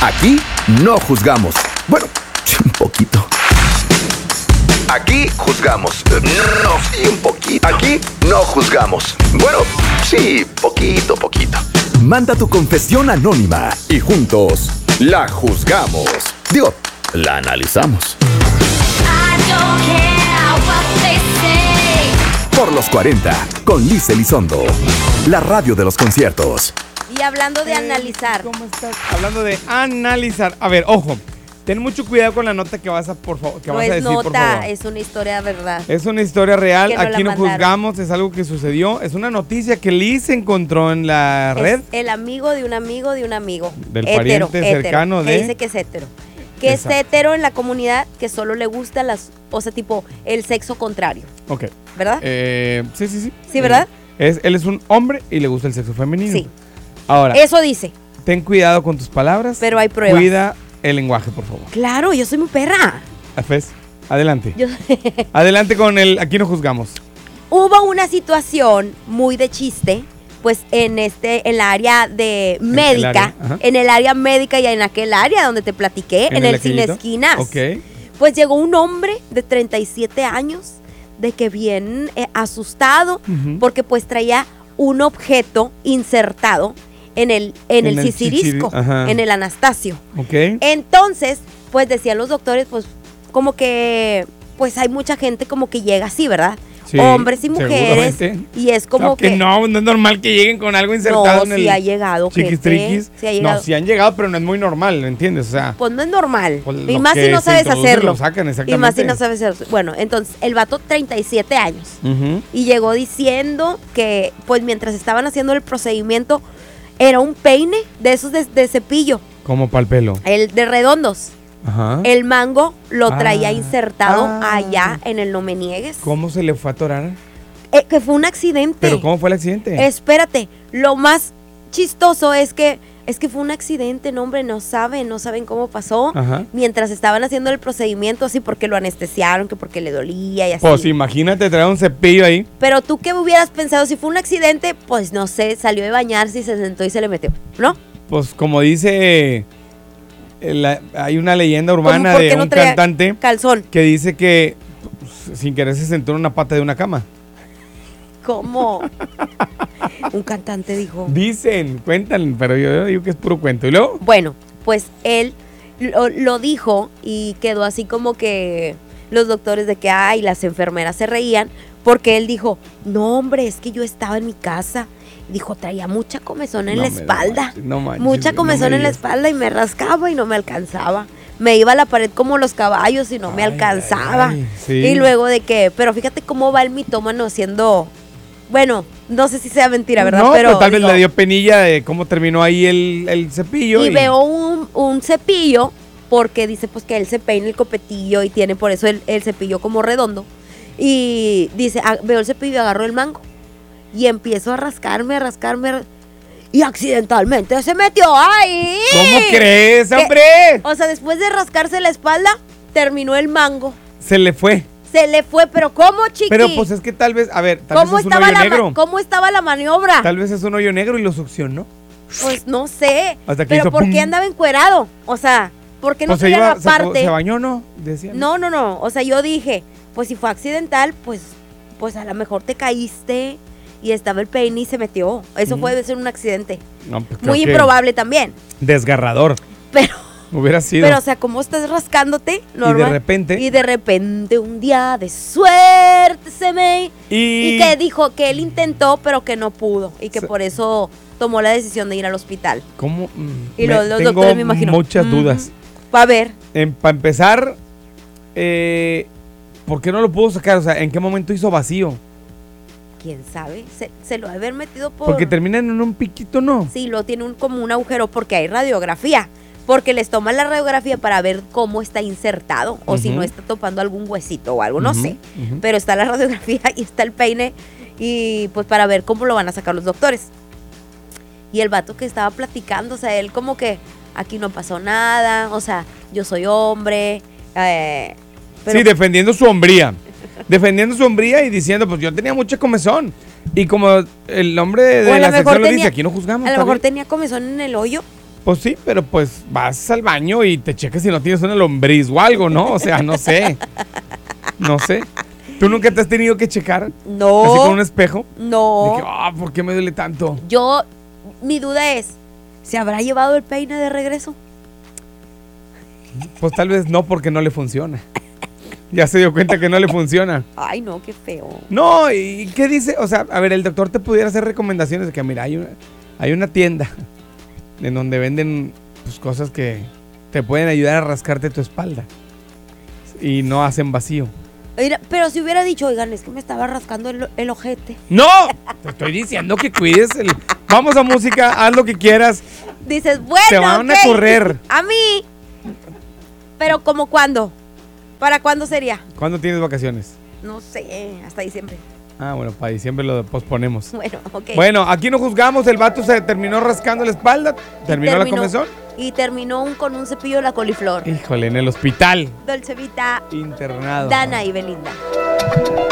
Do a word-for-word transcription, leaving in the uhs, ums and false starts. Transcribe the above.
Aquí no juzgamos. Bueno, un poquito. Aquí juzgamos. No, sí, un poquito. Aquí no juzgamos. Bueno, sí, poquito, poquito. Manda tu confesión anónima y juntos la juzgamos. Digo, la analizamos. Por los cuarenta, con Liz Elizondo, la radio de los conciertos. Y hablando de Eh, analizar. ¿Cómo estás? Hablando de analizar. A ver, ojo. Ten mucho cuidado con la nota que vas a, por favor, que No vas a es decir, por nota, favor. es una historia de verdad. Es una historia real. Que no la Aquí no mandaron. juzgamos. Es algo que sucedió. Es una noticia que Liz encontró en la red. Es el amigo de un amigo de un amigo. Del Hétero, pariente hétero, cercano que de- dice que es hétero. Que Exacto. es hétero en la comunidad, que solo le gusta las, o sea, tipo, el sexo contrario, Ok. ¿verdad? Eh, sí, sí, sí. Sí, ¿verdad? Eh, es, él es un hombre y le gusta el sexo femenino. Sí. Ahora, Eso dice. ten cuidado con tus palabras. Pero hay pruebas. Cuida el lenguaje, por favor. Claro, yo soy muy perra. Afes, adelante. Yo- Adelante con el Aquí no juzgamos. Hubo una situación muy de chiste, pues en este, en la área de el médica, área, ajá. en el área médica y en aquel área donde te platiqué, en, el Cine aquellito. Esquinas. Ok. Pues llegó un hombre de treinta y siete años, de que bien eh, asustado, Ujú. porque pues traía un objeto insertado en el, en En el el cicirisco, chichiri- ajá. en el Anastasio. Ok. Entonces, pues decían los doctores, pues como que, pues hay mucha gente como que llega así, ¿verdad? Sí, Hombres y mujeres. seguramente. Y es como No, que, que... no, no es normal que lleguen con algo insertado No, en el sí ha llegado, chiquis gente, triquis. sí ha llegado. No, sí han llegado, pero no es muy normal, ¿me entiendes? O sea, Pues no es normal. Pues y lo más que si no se sabes introduce, hacerlo. lo sacan, y más si exactamente. no sabes hacerlo. Bueno, entonces el vato treinta y siete años. ujú. Y llegó diciendo que, pues mientras estaban haciendo el procedimiento, era un peine de esos de, de cepillo, Como pa'l pelo. el de redondos. Ajá. El mango lo traía Ah, insertado ah. allá en el No Me Niegues. ¿Cómo se le fue a atorar? Eh, que fue un accidente. ¿Pero cómo fue el accidente? Espérate, lo más chistoso es que es que fue un accidente, no hombre, no saben, no saben cómo pasó. Ajá. Mientras estaban haciendo el procedimiento, así porque lo anestesiaron, que porque le dolía y así. Pues imagínate traer un cepillo ahí. Pero tú qué hubieras pensado si fue un accidente, pues no sé, salió de bañarse y se sentó y se le metió, ¿no? Pues como dice, eh, la- hay una leyenda urbana ¿Por de qué no un traía cantante calzón? que dice que pues, sin querer se sentó en una pata de una cama. ¿Cómo? Un cantante dijo. Dicen, cuentan, pero yo digo que es puro cuento. ¿Y luego? Bueno, pues él lo, lo dijo y quedó así como que los doctores de que, ay, las enfermeras se reían, porque él dijo, no hombre, es que yo estaba en mi casa. Dijo, traía mucha comezón en No la me- no espalda. manches, no manches, mucha no comezón me en la digas. espalda y me rascaba y no me alcanzaba. Me iba a la pared como los caballos y no me Ay, alcanzaba. ay, sí. Y luego de que, pero fíjate cómo va el mitómano siendo, bueno, no sé si sea mentira, ¿verdad? No, pero, pero tal vez digo, le dio penilla de cómo terminó ahí el, el cepillo. y veo un, un cepillo, porque dice pues que él se peina el copetillo y tiene por eso el, el cepillo como redondo. Y dice, ah, veo el cepillo y agarro el mango. Y empiezo a rascarme, a rascarme. a- Y accidentalmente se metió ahí. ¿Cómo crees, ¿Qué? hombre? O sea, después de rascarse la espalda, terminó el mango. Se le fue. Se le fue, pero ¿cómo, chiqui? Pero pues es que tal vez, a ver, tal ¿Cómo vez es un estaba, hoyo la ma- negro. ¿Cómo estaba la maniobra? Tal vez es un hoyo negro y lo succionó. Pues no sé. Hasta que Pero hizo ¿por pum. qué andaba encuerado? O sea, ¿por qué no Pues se, traía iba, la se, co- parte? se bañó, ¿no? Decía. No, no, no. O sea, yo dije, pues si fue accidental, pues, pues a lo mejor te caíste y estaba el peine y se metió. Eso Mm. puede ser un accidente. No, pues creo Muy que improbable también. Desgarrador. Pero, Hubiera sido. pero, o sea, como estás rascándote, normal. repente- Y de repente un día de suerte se me. y Y que dijo que él intentó, pero que no pudo. Y que Se- por eso tomó la decisión de ir al hospital. ¿Cómo? Mm, Y me- los- los tengo doctores, me imagino. muchas Mm. dudas. Va a ver. Para empezar, eh, ¿por qué no lo pudo sacar? O sea, ¿en qué momento hizo vacío? ¿Quién sabe? Se, se lo ha de haber metido por... Porque terminan en un piquito, ¿no? Sí, lo tiene un, como un agujero porque hay radiografía. Porque les toman la radiografía para ver cómo está insertado o si Ujú. no está topando algún huesito o algo, no Ujú, sé. ujú. Pero está la radiografía y está el peine y pues para ver cómo lo van a sacar los doctores. Y el vato que estaba platicando, o sea, él como que aquí no pasó nada, o sea, yo soy hombre. Eh, pero Sí, defendiendo su hombría. Defendiendo su hombría y diciendo, pues yo tenía mucha comezón. Y como el hombre O a de lo la mejor sección lo tenía- dice, aquí no juzgamos. a lo está mejor bien. tenía comezón en el hoyo. Pues sí, pero pues vas al baño y te checas si no tienes una lombriz o algo, ¿no? O sea, no sé. No sé. ¿Tú nunca te has tenido que checar? No. Así con un espejo. No. De que, ah, ¿por qué me duele tanto? Yo, mi duda es, ¿se habrá llevado el peine de regreso? Pues tal vez no, porque no le funciona. Ya se dio cuenta que no le funciona. Ay, no, qué feo. No, ¿y qué dice? O sea, a ver, el doctor te pudiera hacer recomendaciones de que, mira, hay una, hay una tienda en donde venden pues, cosas que te pueden ayudar a rascarte tu espalda y no hacen vacío. Mira, pero si hubiera dicho, oigan, es que me estaba rascando el, el ojete. ¡No! Te estoy diciendo que cuides el... Vamos a música, haz lo que quieras. Dices, bueno, Te van a ok, correr. A mí. Pero ¿cómo cuándo? ¿Para cuándo sería? ¿Cuándo tienes vacaciones? No sé, hasta diciembre. Ah, bueno, para diciembre lo posponemos. Bueno, ok. Bueno, aquí no juzgamos, el vato se terminó rascando la espalda, terminó, la comezón. Y terminó un, con un cepillo de la coliflor. Híjole, en el hospital. Dolce Vita, Internado. Dana y Belinda.